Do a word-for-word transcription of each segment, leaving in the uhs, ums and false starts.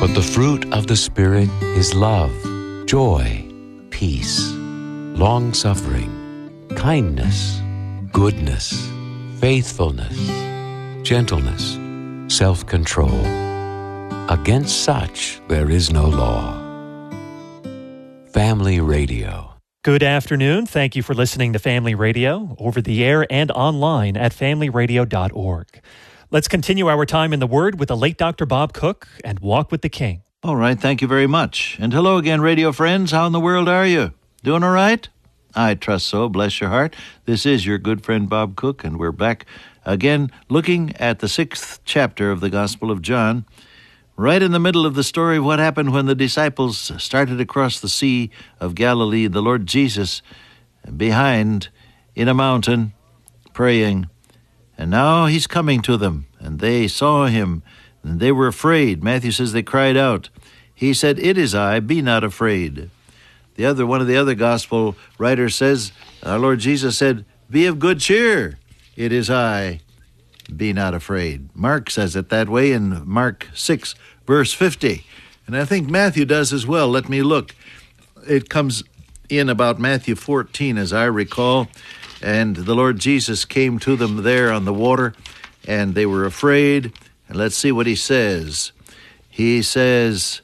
But the fruit of the Spirit is love, joy, peace, long-suffering, kindness, goodness, faithfulness, gentleness, self-control. Against such there is no law. Family Radio. Good afternoon. Thank you for listening to Family Radio, over the air and online at family radio dot org. Let's continue our time in the Word with the late Doctor Bob Cook and Walk with the King. All right, thank you very much. And hello again, radio friends. How in the world are you? Doing all right? I trust so. Bless your heart. This is your good friend Bob Cook, and we're back again looking at the sixth chapter of the Gospel of John, right in the middle of the story of what happened when the disciples started across the Sea of Galilee, the Lord Jesus behind in a mountain praying. And now he's coming to them, and they saw him, and they were afraid. Matthew says they cried out. He said, "It is I, be not afraid." The other, one of the other gospel writers says, our Lord Jesus said, "Be of good cheer. It is I, be not afraid." Mark says it that way in Mark six, verse fifty. And I think Matthew does as well. Let me look. It comes in about Matthew fourteen, as I recall. And the Lord Jesus came to them there on the water, and they were afraid. And let's see what he says. He says,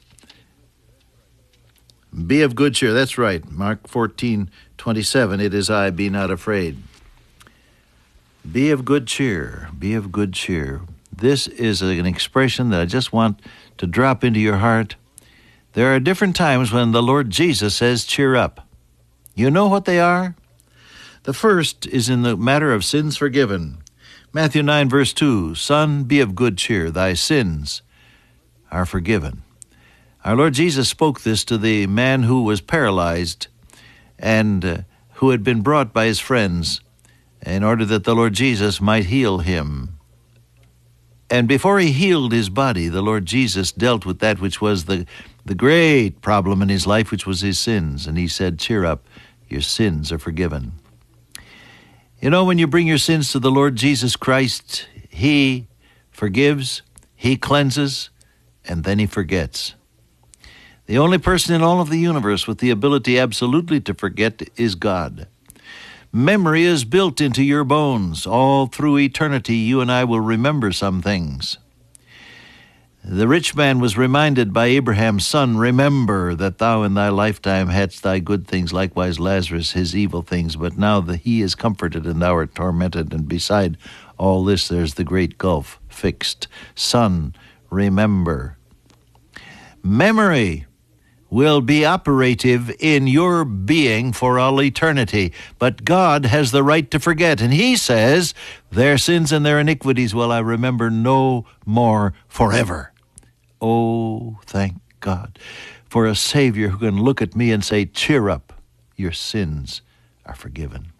"Be of good cheer." That's right, Mark fourteen, twenty-seven. "It is I, be not afraid." Be of good cheer. Be of good cheer. This is an expression that I just want to drop into your heart. There are different times when the Lord Jesus says, cheer up. You know what they are? The first is in the matter of sins forgiven. Matthew nine, verse two, "Son, be of good cheer, thy sins are forgiven." Our Lord Jesus spoke this to the man who was paralyzed and uh, who had been brought by his friends in order that the Lord Jesus might heal him. And before he healed his body, the Lord Jesus dealt with that which was the, the great problem in his life, which was his sins. And he said, cheer up, your sins are forgiven. You know, when you bring your sins to the Lord Jesus Christ, he forgives, he cleanses, and then he forgets. The only person in all of the universe with the ability absolutely to forget is God. Memory is built into your bones. All through eternity, you and I will remember some things. The rich man was reminded by Abraham's son, "Remember that thou in thy lifetime hadst thy good things, likewise Lazarus his evil things, but now that he is comforted and thou art tormented, and beside all this there's the great gulf fixed. Son, remember." Memory will be operative in your being for all eternity, but God has the right to forget, and he says, "Their sins and their iniquities will I remember no more forever." Oh, thank God for a Savior who can look at me and say, cheer up, your sins are forgiven.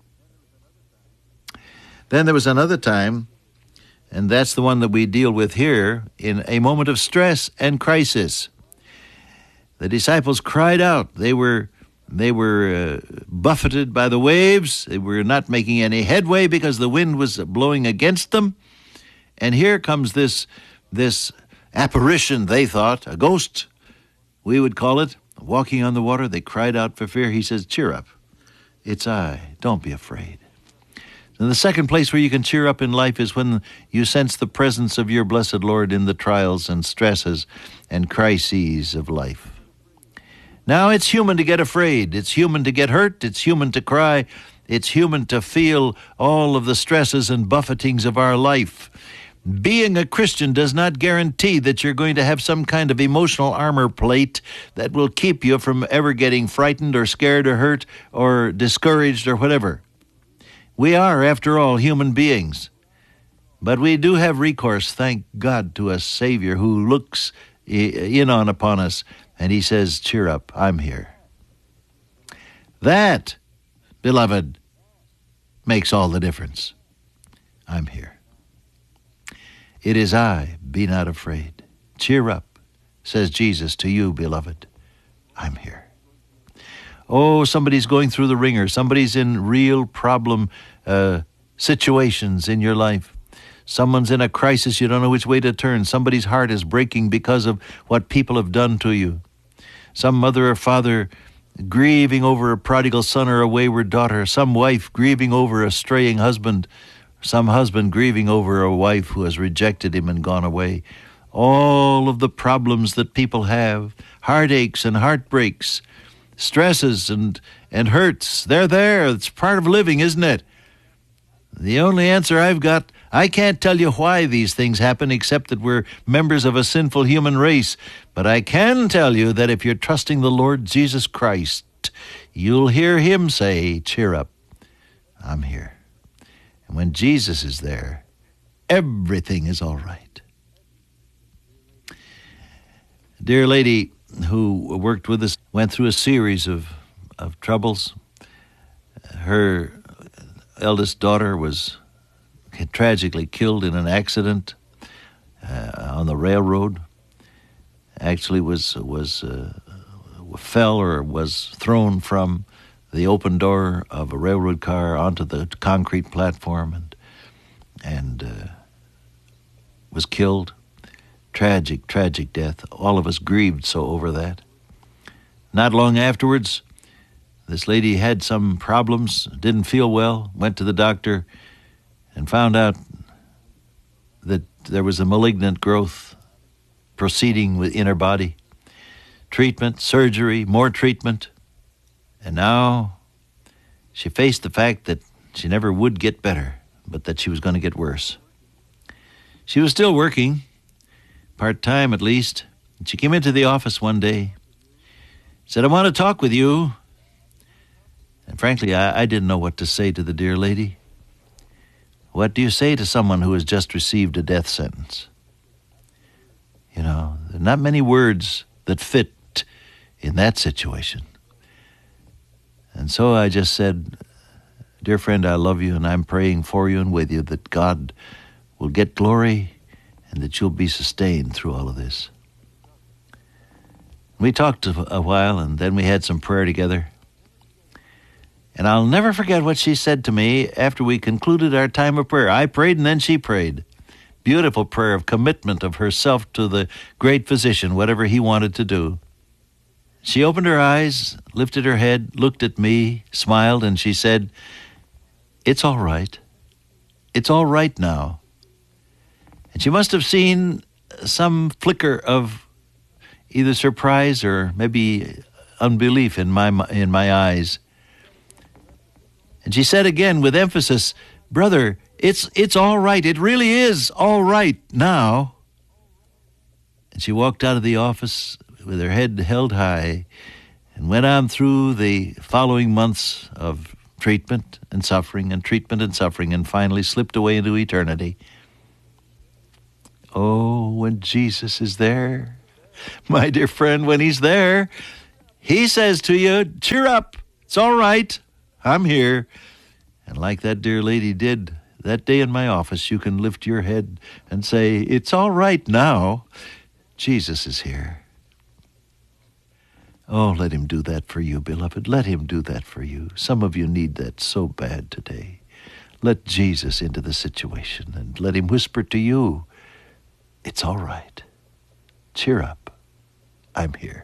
Then there was another time, and that's the one that we deal with here, in a moment of stress and crisis. The disciples cried out. They were they were uh, buffeted by the waves. They were not making any headway because the wind was blowing against them. And here comes this this apparition, they thought, a ghost, we would call it, walking on the water. They cried out for fear. He says, cheer up. It's I. Don't be afraid. And the second place where you can cheer up in life is when you sense the presence of your blessed Lord in the trials and stresses and crises of life. Now, it's human to get afraid. It's human to get hurt. It's human to cry. It's human to feel all of the stresses and buffetings of our life. Being a Christian does not guarantee that you're going to have some kind of emotional armor plate that will keep you from ever getting frightened or scared or hurt or discouraged or whatever. We are, after all, human beings. But we do have recourse, thank God, to a Savior who looks in on upon us, and he says, cheer up, I'm here. That, beloved, makes all the difference. I'm here. It is I, be not afraid. Cheer up, says Jesus to you, beloved. I'm here. Oh, somebody's going through the ringer. Somebody's in real problem uh, situations in your life. Someone's in a crisis, you don't know which way to turn. Somebody's heart is breaking because of what people have done to you. Some mother or father grieving over a prodigal son or a wayward daughter. Some wife grieving over a straying husband. Some husband grieving over a wife who has rejected him and gone away. All of the problems that people have, heartaches and heartbreaks, stresses and, and hurts, they're there. It's part of living, isn't it? The only answer I've got, I can't tell you why these things happen except that we're members of a sinful human race. But I can tell you that if you're trusting the Lord Jesus Christ, you'll hear him say, cheer up, I'm here. And when Jesus is there, everything is all right. A dear lady who worked with us went through a series of, of troubles. Her eldest daughter was tragically killed in an accident uh, on the railroad. Actually was was uh, fell or was thrown from the open door of a railroad car onto the concrete platform and and uh, was killed. Tragic, tragic death. All of us grieved so over that. Not long afterwards, this lady had some problems, didn't feel well, went to the doctor, and found out that there was a malignant growth proceeding within her body. Treatment, surgery, more treatment. And now she faced the fact that she never would get better, but that she was going to get worse. She was still working, part-time at least. And she came into the office one day, said, I want to talk with you. And frankly, I, I didn't know what to say to the dear lady. What do you say to someone who has just received a death sentence? You know, there are not many words that fit in that situation. And so I just said, dear friend, I love you, and I'm praying for you and with you that God will get glory and that you'll be sustained through all of this. We talked a while, and then we had some prayer together. And I'll never forget what she said to me after we concluded our time of prayer. I prayed, and then she prayed. Beautiful prayer of commitment of herself to the great physician, whatever he wanted to do. She opened her eyes, lifted her head, looked at me, smiled, and she said, it's all right. It's all right now. And she must have seen some flicker of either surprise or maybe unbelief in my in my eyes. And she said again with emphasis, brother, it's it's all right. It really is all right now. And she walked out of the office with her head held high and went on through the following months of treatment and suffering and treatment and suffering and finally slipped away into eternity. Oh, when Jesus is there, my dear friend, when he's there, he says to you, cheer up, it's all right, I'm here. And like that dear lady did that day in my office, you can lift your head and say, it's all right now, Jesus is here. Oh, let him do that for you, beloved. Let him do that for you. Some of you need that so bad today. Let Jesus into the situation and let him whisper to you, it's all right. Cheer up. I'm here.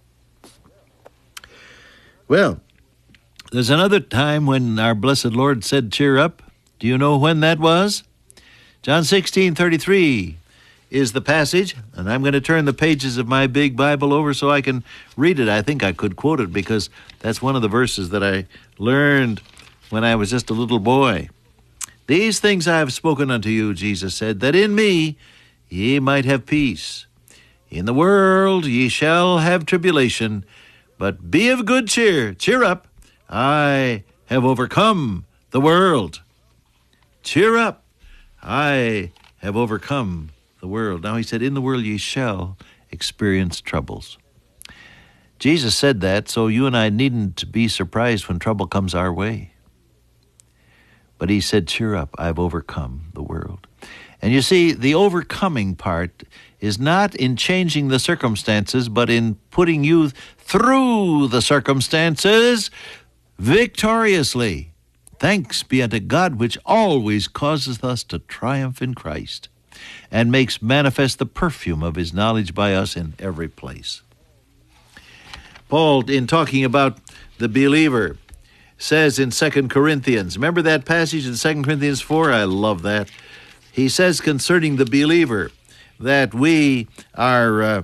Well, there's another time when our blessed Lord said, cheer up. Do you know when that was? John sixteen thirty-three is the passage, and I'm going to turn the pages of my big Bible over so I can read it. I think I could quote it because that's one of the verses that I learned when I was just a little boy. These things I have spoken unto you, Jesus said, that in me ye might have peace. In the world ye shall have tribulation, but be of good cheer. Cheer up. I have overcome the world. Cheer up. I have overcome the world. Now he said, in the world ye shall experience troubles. Jesus said that, so you and I needn't be surprised when trouble comes our way. But he said, cheer up, I've overcome the world. And you see, the overcoming part is not in changing the circumstances, but in putting you through the circumstances victoriously. Thanks be unto God, which always causeth us to triumph in Christ, and makes manifest the perfume of his knowledge by us in every place. Paul, in talking about the believer, says in Second Corinthians, remember that passage in Second Corinthians four? I love that. He says concerning the believer that we are uh,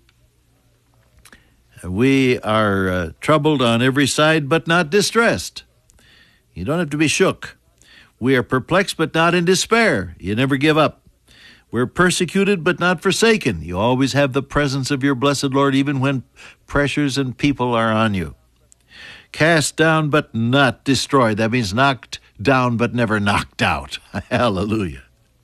we are uh, troubled on every side, but not distressed. You don't have to be shook. We are perplexed, but not in despair. You never give up. We're persecuted, but not forsaken. You always have the presence of your blessed Lord, even when pressures and people are on you. Cast down, but not destroyed. That means knocked down, but never knocked out. Hallelujah.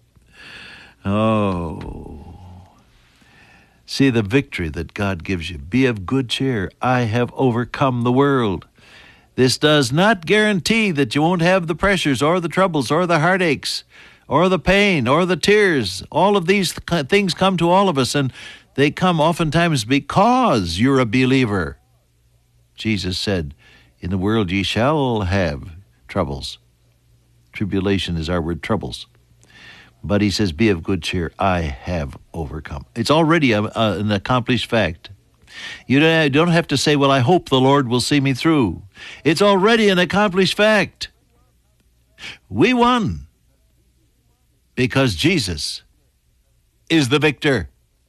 Oh. See the victory that God gives you. Be of good cheer. I have overcome the world. This does not guarantee that you won't have the pressures or the troubles or the heartaches or the pain or the tears. All of these th- things come to all of us, and they come oftentimes because you're a believer. Jesus said, in the world ye shall have troubles. Tribulation is our word, troubles. But he says, be of good cheer. I have overcome. It's already a, a, an accomplished fact. You don't have to say, well, I hope the Lord will see me through. It's already an accomplished fact. We won because Jesus is the victor.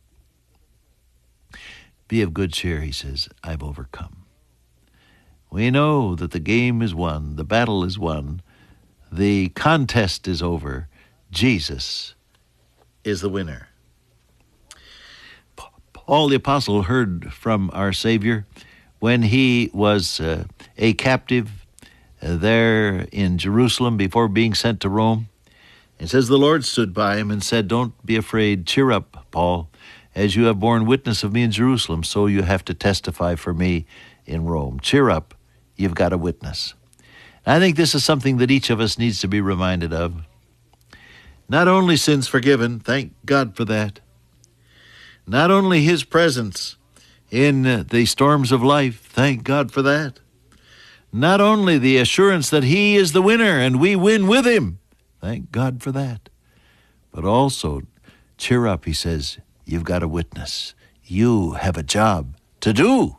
Be of good cheer, he says, I've overcome. We know that the game is won, the battle is won, the contest is over. Jesus is the winner. Paul the Apostle heard from our Savior when he was uh, a captive uh, there in Jerusalem before being sent to Rome. It says the Lord stood by him and said, don't be afraid. Cheer up, Paul. As you have borne witness of me in Jerusalem, so you have to testify for me in Rome. Cheer up. You've got a witness. I think this is something that each of us needs to be reminded of. Not only sins forgiven, thank God for that. Not only his presence in the storms of life, thank God for that. Not only the assurance that he is the winner and we win with him, thank God for that. But also, cheer up, he says, you've got a witness. You have a job to do.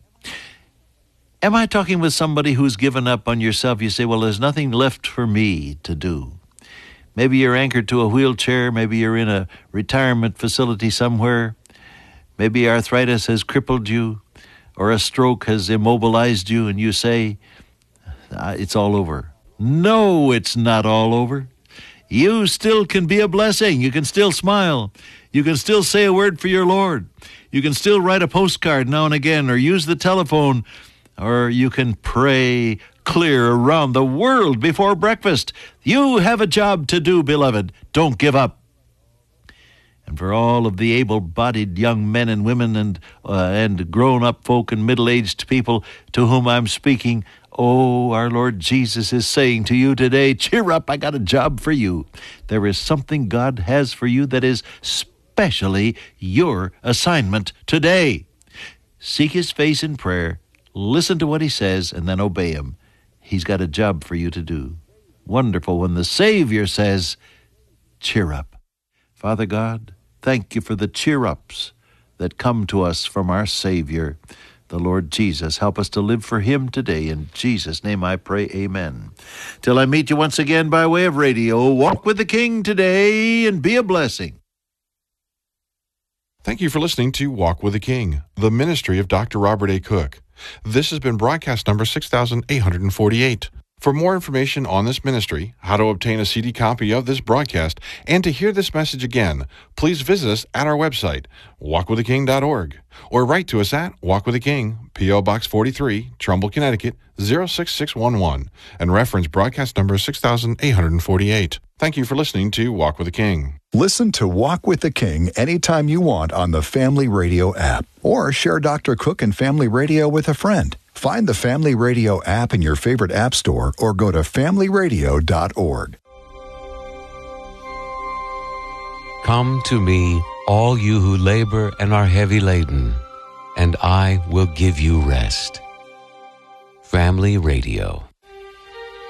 Am I talking with somebody who's given up on yourself? You say, well, there's nothing left for me to do. Maybe you're anchored to a wheelchair. Maybe you're in a retirement facility somewhere. Maybe arthritis has crippled you, or a stroke has immobilized you, and you say, it's all over. No, it's not all over. You still can be a blessing. You can still smile. You can still say a word for your Lord. You can still write a postcard now and again, or use the telephone, or you can pray clear around the world before breakfast. You have a job to do, beloved. Don't give up. And for all of the able-bodied young men and women and uh, and grown-up folk and middle-aged people to whom I'm speaking, oh, our Lord Jesus is saying to you today, cheer up, I got a job for you. There is something God has for you that is specially your assignment today. Seek his face in prayer, listen to what he says, and then obey him. He's got a job for you to do. Wonderful when the Savior says, cheer up. Father God, thank you for the cheer-ups that come to us from our Savior, the Lord Jesus. Help us to live for him today. In Jesus' name I pray, amen. Till I meet you once again by way of radio, walk with the King today and be a blessing. Thank you for listening to Walk with the King, the ministry of Doctor Robert A. Cook. This has been broadcast number six thousand eight hundred forty-eight. For more information on this ministry, how to obtain a C D copy of this broadcast, and to hear this message again, please visit us at our website, walk with the king dot org, or write to us at Walk with the King, P O Box forty-three, Trumbull, Connecticut, zero six six one one, and reference broadcast number six thousand eight hundred forty-eight. Thank you for listening to Walk with the King. Listen to Walk with the King anytime you want on the Family Radio app, or share Doctor Cook and Family Radio with a friend. Find the Family Radio app in your favorite app store or go to family radio dot org. Come to me, all you who labor and are heavy laden, and I will give you rest. Family Radio.